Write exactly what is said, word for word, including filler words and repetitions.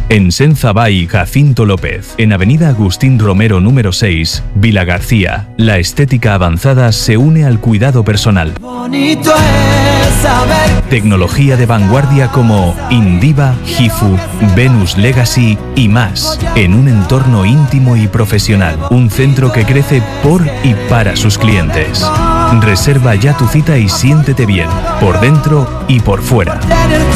En Senzabay Jacinto López, en Avenida Agustín Romero número seis, Vila García. La estética avanzada se une al cuidado personal. Bonito es saber. Tecnología de vanguardia como Indiva, Gifu, Venus Legacy y más, en un entorno íntimo y profesional. Un centro que crece por y para sus clientes. Reserva ya tu cita y siéntete bien, por dentro y por fuera.